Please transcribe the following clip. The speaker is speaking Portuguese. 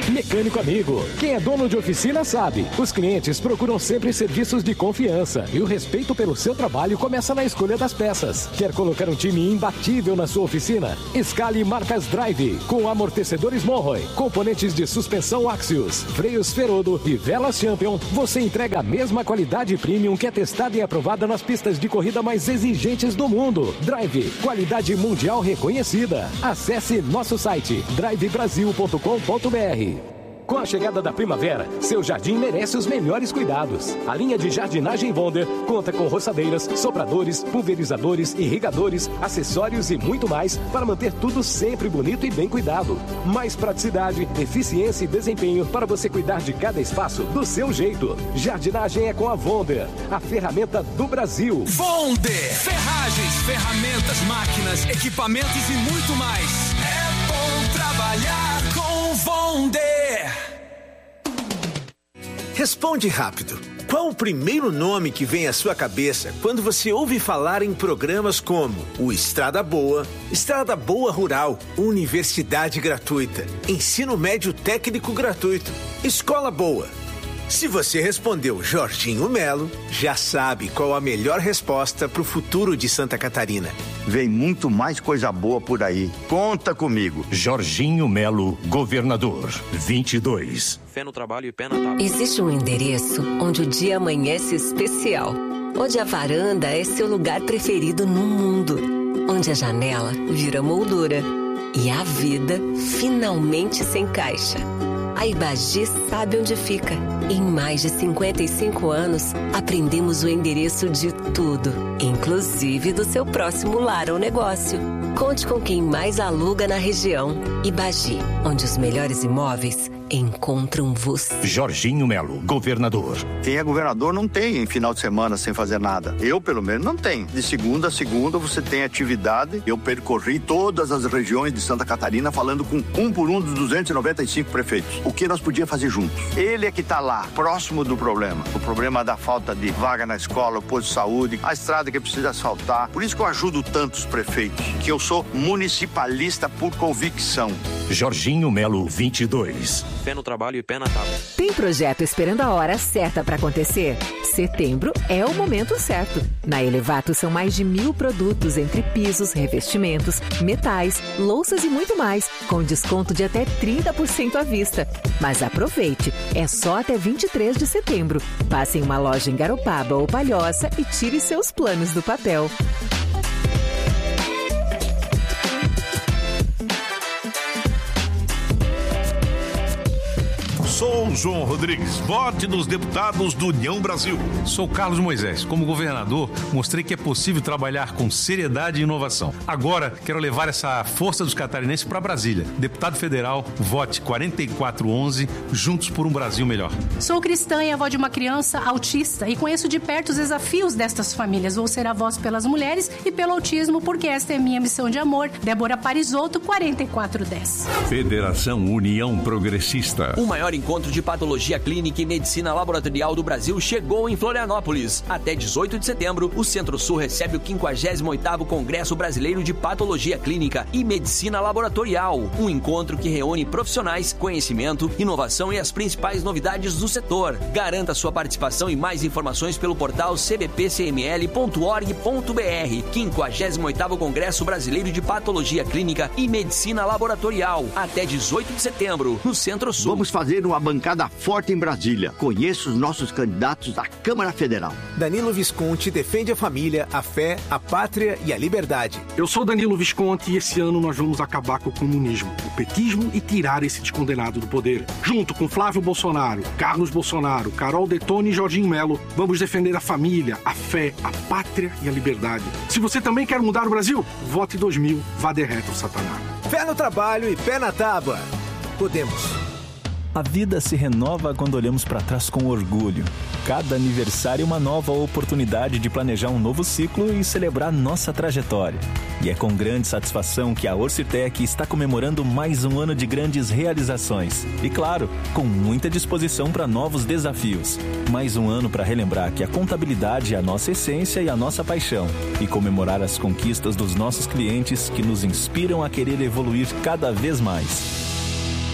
Mecânico Amigo. Quem é dono de oficina sabe. Os clientes procuram sempre serviços de confiança e o respeito pelo seu trabalho começa na escolha das peças. Quer colocar um time imbatível na sua oficina? Escale marcas Drive, com amortecedores Monroe, componentes de suspensão Axios, freios Ferodo e velas Champion. Você entrega a mesma qualidade premium que é testada e aprovada nas pistas de corrida mais exigentes do mundo. Drive, qualidade mundial reconhecida. Acesse nosso site drivebrasil.com.br. Com a chegada da primavera, seu jardim merece os melhores cuidados. A linha de jardinagem Wonder conta com roçadeiras, sopradores, pulverizadores, irrigadores, acessórios e muito mais para manter tudo sempre bonito e bem cuidado. Mais praticidade, eficiência e desempenho para você cuidar de cada espaço do seu jeito. Jardinagem é com a Wonder, a ferramenta do Brasil. Wonder! Ferragens, ferramentas, máquinas, equipamentos e muito mais. É bom trabalhar com Wonder! Responde rápido. Qual o primeiro nome que vem à sua cabeça quando você ouve falar em programas como o Estrada Boa Rural, Universidade Gratuita, Ensino Médio Técnico Gratuito, Escola Boa? Se você respondeu Jorginho Melo, já sabe qual a melhor resposta para o futuro de Santa Catarina. Vem muito mais coisa boa por aí. Conta comigo. Jorginho Melo, governador, 22. Fé no trabalho e pé na tábua. Existe um endereço onde o dia amanhece especial. Onde a varanda é seu lugar preferido no mundo. Onde a janela vira moldura. E a vida finalmente se encaixa. A Ibagi sabe onde fica. Em mais de 55 anos, aprendemos o endereço de tudo, inclusive do seu próximo lar ou negócio. Conte com quem mais aluga na região. Ibagi, onde os melhores imóveis encontram você. Jorginho Melo, governador. Quem é governador não tem final de semana sem fazer nada. Eu, pelo menos, não tenho. De segunda a segunda você tem atividade. Eu percorri todas as regiões de Santa Catarina falando com um por um dos 295 prefeitos. O que nós podíamos fazer juntos? Ele é que está lá, próximo do problema. O problema da falta de vaga na escola, o posto de saúde, a estrada que precisa asfaltar. Por isso que eu ajudo tantos prefeitos, que eu sou municipalista por convicção. Jorginho Melo, 22. Fé no trabalho e pé na tábua. Tem projeto esperando a hora certa para acontecer? Setembro é o momento certo. Na Elevato são mais de 1.000 produtos entre pisos, revestimentos, metais, louças e muito mais, com desconto de até 30% à vista. Mas aproveite, é só até 23 de setembro. Passe em uma loja em Garopaba ou Palhoça e tire seus planos do papel. Sou João Rodrigues, vote nos deputados do União Brasil. Sou Carlos Moisés. Como governador, mostrei que é possível trabalhar com seriedade e inovação. Agora, quero levar essa força dos catarinenses para Brasília. Deputado federal, vote 4411, juntos por um Brasil melhor. Sou cristã e avó de uma criança autista e conheço de perto os desafios destas famílias. Vou ser a voz pelas mulheres e pelo autismo, porque esta é minha missão de amor. Débora Parisotto, 4410. Federação União Progressista. O maior encontro de patologia clínica e medicina laboratorial do Brasil chegou em Florianópolis. Até 18 de setembro, o Centro-Sul recebe o 58º Congresso Brasileiro de Patologia Clínica e Medicina Laboratorial. Um encontro que reúne profissionais, conhecimento, inovação e as principais novidades do setor. Garanta sua participação e mais informações pelo portal cbpcml.org.br. 58º Congresso Brasileiro de Patologia Clínica e Medicina Laboratorial. Até 18 de setembro, no Centro-Sul. Vamos fazer uma bancada forte em Brasília. Conheça os nossos candidatos à Câmara Federal. Danilo Visconti defende a família, a fé, a pátria e a liberdade. Eu sou Danilo Visconti e esse ano nós vamos acabar com o comunismo, o petismo e tirar esse descondenado do poder. Junto com Flávio Bolsonaro, Carlos Bolsonaro, Carol Detone e Jorginho Melo, vamos defender a família, a fé, a pátria e a liberdade. Se você também quer mudar o Brasil, vote 2000, vá derreta o Satanás. Fé no trabalho e pé na tábua. Podemos. A vida se renova quando olhamos para trás com orgulho. Cada aniversário é uma nova oportunidade de planejar um novo ciclo e celebrar nossa trajetória. E é com grande satisfação que a Orcitec está comemorando mais um ano de grandes realizações. E claro, com muita disposição para novos desafios. Mais um ano para relembrar que a contabilidade é a nossa essência e a nossa paixão. E comemorar as conquistas dos nossos clientes que nos inspiram a querer evoluir cada vez mais.